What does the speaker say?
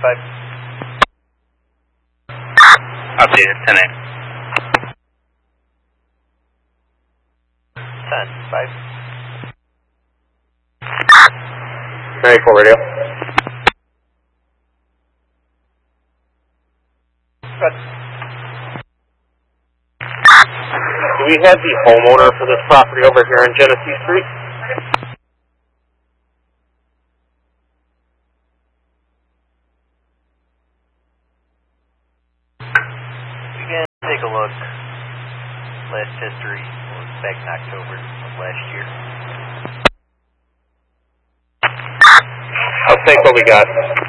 5. Updated, 10-8. 10-5. 94 radio. Good. Do we have the homeowner for this property over here on Genesee Street? We can take a look. Last history was back in October of last year. I'll take what we got.